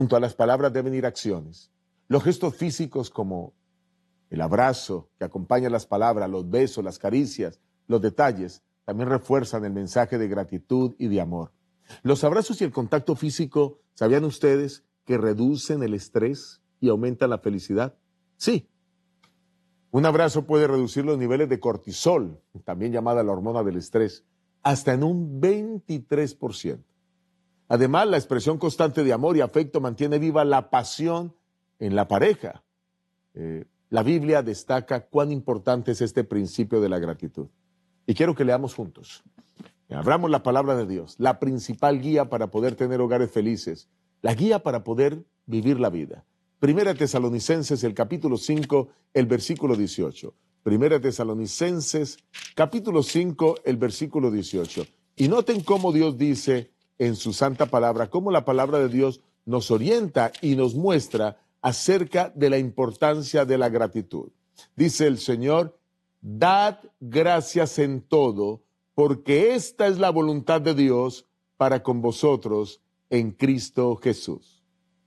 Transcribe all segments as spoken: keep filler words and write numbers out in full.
Junto a las palabras deben ir acciones. Los gestos físicos como el abrazo que acompaña las palabras, los besos, las caricias, los detalles, también refuerzan el mensaje de gratitud y de amor. Los abrazos y el contacto físico, ¿sabían ustedes que reducen el estrés y aumentan la felicidad? Sí. Un abrazo puede reducir los niveles de cortisol, también llamada la hormona del estrés, hasta en un veintitrés por ciento. Además, la expresión constante de amor y afecto mantiene viva la pasión en la pareja. Eh, la Biblia destaca cuán importante es este principio de la gratitud. Y quiero que leamos juntos. Abramos la palabra de Dios, la principal guía para poder tener hogares felices, la guía para poder vivir la vida. Primera Tesalonicenses, el capítulo cinco, el versículo dieciocho. Primera Tesalonicenses, capítulo cinco, el versículo dieciocho. Y noten cómo Dios dice en su santa palabra, cómo la palabra de Dios nos orienta y nos muestra acerca de la importancia de la gratitud. Dice el Señor, dad gracias en todo, porque esta es la voluntad de Dios para con vosotros en Cristo Jesús.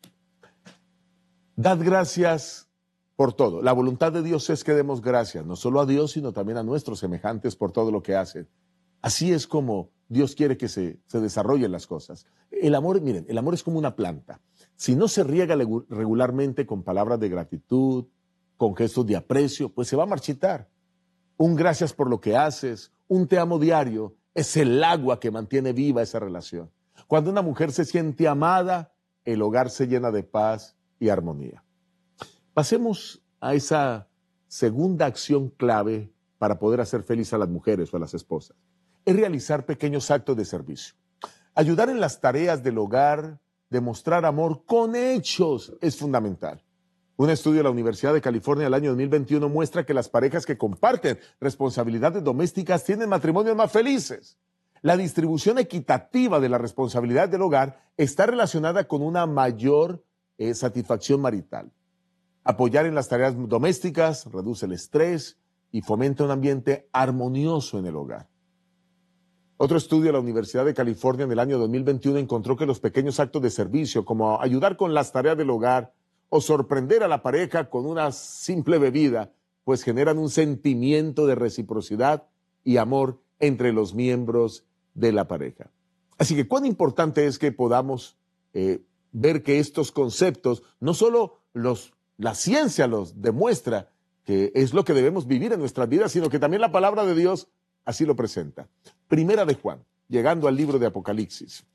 Dad gracias por todo. La voluntad de Dios es que demos gracias, no solo a Dios, sino también a nuestros semejantes por todo lo que hacen. Así es como Dios quiere que se, se desarrollen las cosas. El amor, miren, el amor es como una planta. Si no se riega regularmente con palabras de gratitud, con gestos de aprecio, pues se va a marchitar. Un gracias por lo que haces, un te amo diario, es el agua que mantiene viva esa relación. Cuando una mujer se siente amada, el hogar se llena de paz y armonía. Pasemos a esa segunda acción clave para poder hacer feliz a las mujeres o a las esposas. Es realizar pequeños actos de servicio. Ayudar en las tareas del hogar, demostrar amor con hechos es fundamental. Un estudio de la Universidad de California del año dos mil veintiuno muestra que las parejas que comparten responsabilidades domésticas tienen matrimonios más felices. La distribución equitativa de la responsabilidad del hogar está relacionada con una mayor eh, satisfacción marital. Apoyar en las tareas domésticas reduce el estrés y fomenta un ambiente armonioso en el hogar. Otro estudio de la Universidad de California en el año dos mil veintiuno encontró que los pequeños actos de servicio, como ayudar con las tareas del hogar o sorprender a la pareja con una simple bebida, pues generan un sentimiento de reciprocidad y amor entre los miembros de la pareja. Así que cuán importante es que podamos eh, ver que estos conceptos, no solo los, la ciencia los demuestra que es lo que debemos vivir en nuestras vidas, sino que también la palabra de Dios así lo presenta. Primera de Juan, llegando al libro de Apocalipsis,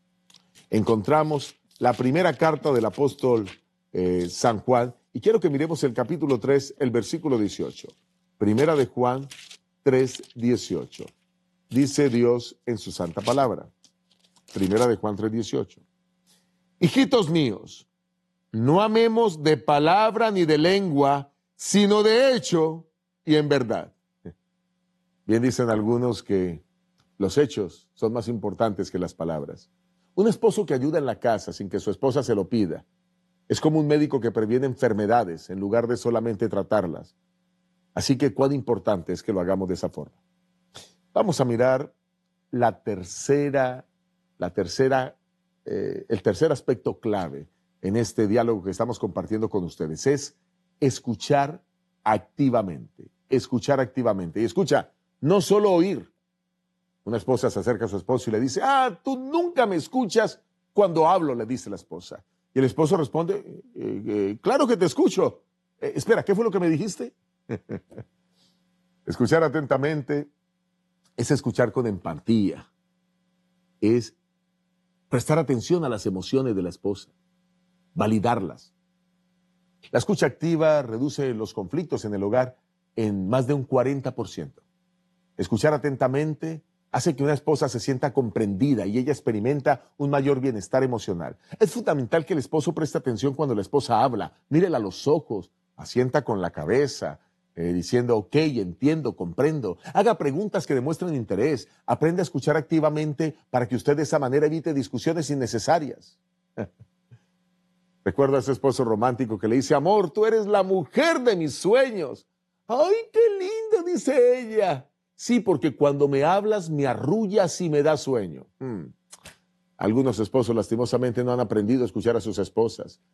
encontramos la primera carta del apóstol eh, San Juan, y quiero que miremos el capítulo tres, el versículo dieciocho. Primera de Juan tres, dieciocho. Dice Dios en su santa palabra. Primera de Juan tres, dieciocho. Hijitos míos, no amemos de palabra ni de lengua, sino de hecho y en verdad. Bien dicen algunos que los hechos son más importantes que las palabras. Un esposo que ayuda en la casa sin que su esposa se lo pida es como un médico que previene enfermedades en lugar de solamente tratarlas. Así que cuán importante es que lo hagamos de esa forma. Vamos a mirar la tercera, la tercera, eh, el tercer aspecto clave en este diálogo que estamos compartiendo con ustedes. Es escuchar activamente, escuchar activamente. Y escucha, no solo oír. Una esposa se acerca a su esposo y le dice, ah, tú nunca me escuchas cuando hablo, le dice la esposa. Y el esposo responde, eh, eh, claro que te escucho. Eh, espera, ¿qué fue lo que me dijiste? Escuchar atentamente es escuchar con empatía, es prestar atención a las emociones de la esposa, validarlas. La escucha activa reduce los conflictos en el hogar en más de un cuarenta por ciento. Escuchar atentamente hace que una esposa se sienta comprendida y ella experimenta un mayor bienestar emocional. Es fundamental que el esposo preste atención cuando la esposa habla, mírela a los ojos, asienta con la cabeza, eh, diciendo, ok, entiendo, comprendo. Haga preguntas que demuestren interés. Aprende a escuchar activamente para que usted de esa manera evite discusiones innecesarias. Recuerda a ese esposo romántico que le dice, amor, tú eres la mujer de mis sueños. ¡Ay, qué lindo!, dice ella. Sí, porque cuando me hablas me arrullas y me da sueño. Hmm. Algunos esposos lastimosamente no han aprendido a escuchar a sus esposas.